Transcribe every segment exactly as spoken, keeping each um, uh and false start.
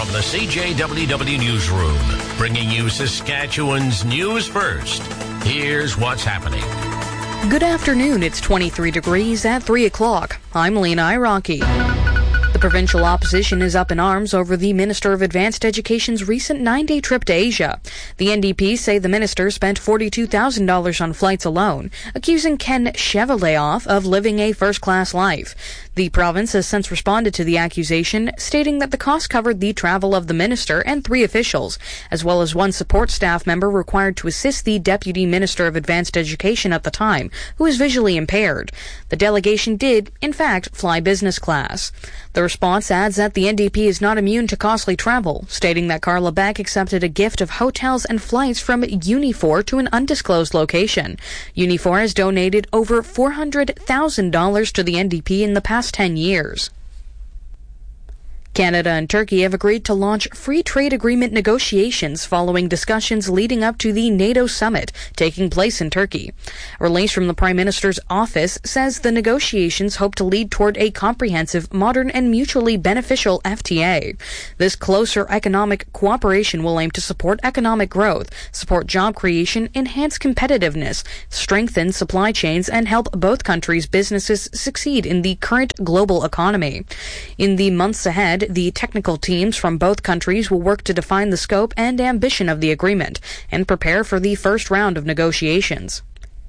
From the C J W W Newsroom, bringing you Saskatchewan's news first. Here's what's happening. Good afternoon. It's twenty-three degrees at three o'clock. I'm Lena Iraqi. The provincial opposition is up in arms over the Minister of Advanced Education's recent nine-day trip to Asia. The N D P say the minister spent forty-two thousand dollars on flights alone, accusing Ken Cheveldayoff of living a first-class life. The province has since responded to the accusation, stating that the cost covered the travel of the minister and three officials, as well as one support staff member required to assist the Deputy Minister of Advanced Education at the time, who is visually impaired. The delegation did, in fact, fly business class. The response adds that the N D P is not immune to costly travel, stating that Carla Beck accepted a gift of hotels and flights from Unifor to an undisclosed location. Unifor has donated over four hundred thousand dollars to the N D P in the past ten years. Canada and Turkey have agreed to launch free trade agreement negotiations following discussions leading up to the NATO summit taking place in Turkey. A release from the Prime Minister's office says the negotiations hope to lead toward a comprehensive, modern, and mutually beneficial F T A. This closer economic cooperation will aim to support economic growth, support job creation, enhance competitiveness, strengthen supply chains, and help both countries' businesses succeed in the current global economy. In the months ahead, the technical teams from both countries will work to define the scope and ambition of the agreement and prepare for the first round of negotiations.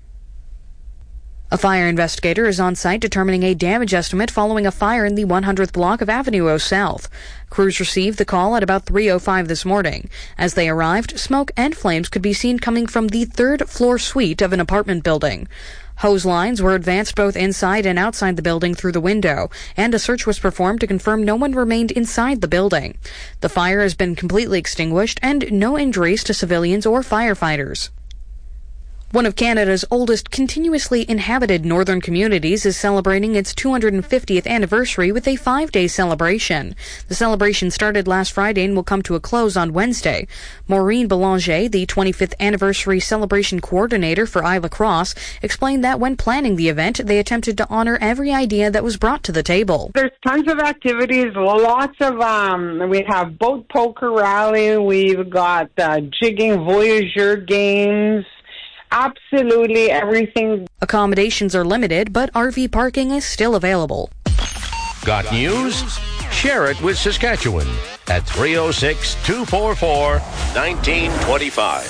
A fire investigator is on site determining a damage estimate following a fire in the one hundredth block of Avenue O South. Crews received the call at about three oh five this morning. As they arrived, smoke and flames could be seen coming from the third floor suite of an apartment building. Hose lines were advanced both inside and outside the building through the window, and a search was performed to confirm no one remained inside the building. The fire has been completely extinguished and no injuries to civilians or firefighters. One of Canada's oldest continuously inhabited northern communities is celebrating its two hundred fiftieth anniversary with a five-day celebration. The celebration started last Friday and will come to a close on Wednesday. Maureen Belanger, the twenty-fifth anniversary celebration coordinator for Isla Crosse, explained that when planning the event, they attempted to honor every idea that was brought to the table. There's tons of activities, lots of, um, we have boat poker rally, we've got uh, jigging voyageur games, absolutely everything. Accommodations are limited, but R V parking is still available. Got news? Share it with Saskatchewan at three oh six, two four four, one nine two five.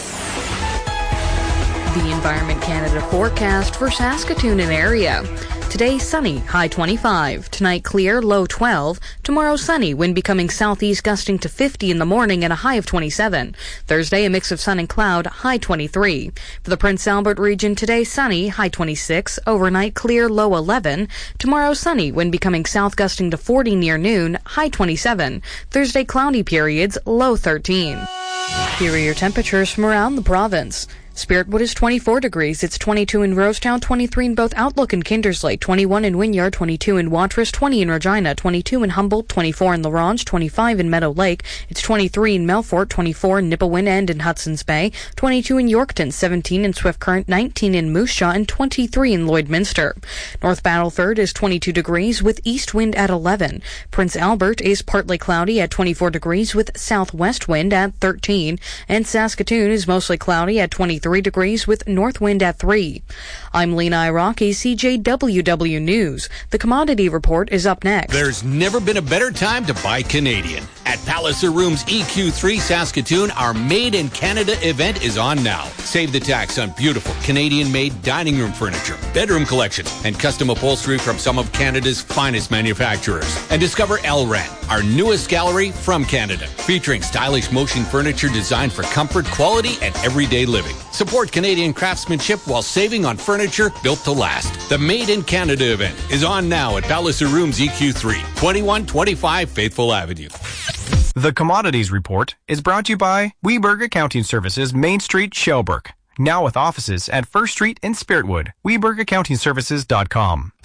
The Environment Canada forecast for Saskatoon and area. Today, sunny, high twenty-five. Tonight, clear, low twelve. Tomorrow, sunny, wind becoming southeast gusting to fifty in the morning and a high of twenty-seven. Thursday, a mix of sun and cloud, high twenty-three. For the Prince Albert region, today, sunny, high twenty-six. Overnight, clear, low eleven. Tomorrow, sunny, wind becoming south gusting to forty near noon, high twenty-seven. Thursday, cloudy periods, low thirteen. Here are your temperatures from around the province. Spiritwood is twenty-four degrees. It's twenty-two in Rosetown, twenty-three in both Outlook and Kindersley, twenty-one in Wynyard, twenty-two in Watrous, twenty in Regina, twenty-two in Humboldt, twenty-four in La Ronge, twenty-five in Meadow Lake. It's twenty-three in Melfort, twenty-four in Nipawin and in Hudson's Bay, twenty-two in Yorkton, seventeen in Swift Current, nineteen in Moose Jaw, and twenty-three in Lloydminster. North Battleford is twenty-two degrees with east wind at eleven. Prince Albert is partly cloudy at twenty-four degrees with southwest wind at thirteen. And Saskatoon is mostly cloudy at twenty-three degrees with north wind at three. I'm Lena Iraqi, C J W W News. The commodity report is up next. There's never been a better time to buy Canadian. At Palliser Rooms E Q three Saskatoon, our Made in Canada event is on now. Save the tax on beautiful Canadian-made dining room furniture, bedroom collections, and custom upholstery from some of Canada's finest manufacturers. And discover Elran, our newest gallery from Canada, featuring stylish motion furniture designed for comfort, quality, and everyday living. Support Canadian craftsmanship while saving on furniture built to last. The Made in Canada event is on now at Palliser Rooms E Q three, twenty-one twenty-five Faithful Avenue. The Commodities Report is brought to you by Weberg Accounting Services, Main Street, Shelburne. Now with offices at First Street and Spiritwood. Weberg Accounting Services dot com.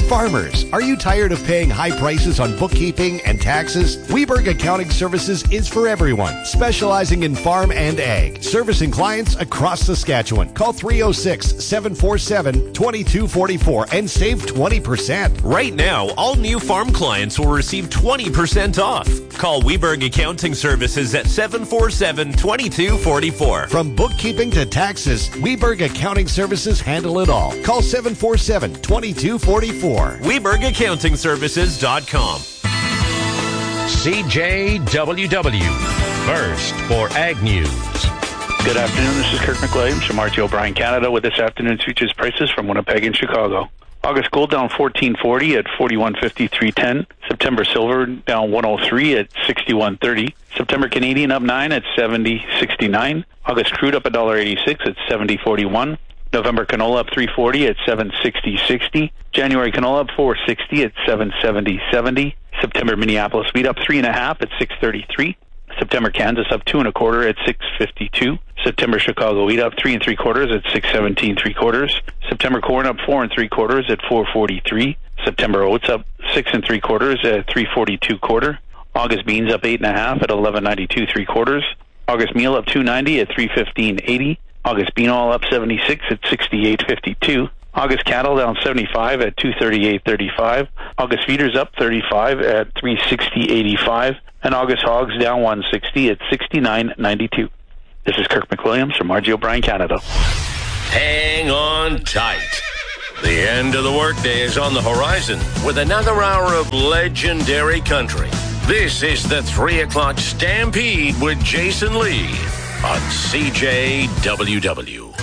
Farmers, are you tired of paying high prices on bookkeeping and taxes? Weberg Accounting Services is for everyone, specializing in farm and ag, servicing clients across Saskatchewan. Call three oh six, seven four seven, two two four four and save twenty percent. Right now, all new farm clients will receive twenty percent off. Call Weberg Accounting Services at seven four seven, two two four four. From bookkeeping to taxes, Weberg Accounting Services handle it all. Call seven four seven, two two four four. Weberg Accounting Services dot com. C J W W, first for Ag News. Good afternoon, this is Kirk McWilliams from R T O'Brien Canada with this afternoon's futures prices from Winnipeg and Chicago. August gold down fourteen forty at forty-one fifty-three ten. September silver down one oh three at sixty-one thirty. September Canadian up nine at seventy sixty-nine. August crude up one dollar eighty-six at seventy forty-one. November canola up three forty at seven sixty sixty. January canola up four sixty at seven seventy seventy. September Minneapolis wheat up three and a half at six thirty-three. September Kansas up two and a quarter at six fifty-two. September Chicago wheat up three and three quarters at six seventeen three quarters. September corn up four and three quarters at four forty-three. September oats up six and three quarters at three forty-two quarter. August beans up eight and a half at eleven ninety-two three quarters. August meal up two ninety at three fifteen eighty. August bean oil up seventy-six at sixty-eight fifty-two. August cattle down seventy-five at two thirty-eight thirty-five. August feeders up thirty-five at three sixty eighty-five. And August hogs down one sixty at sixty-nine ninety-two. This is Kirk McWilliams from R J O'Brien Canada. Hang on tight. The end of the workday is on the horizon with another hour of legendary country. This is the three o'clock Stampede with Jason Lee on C J W W.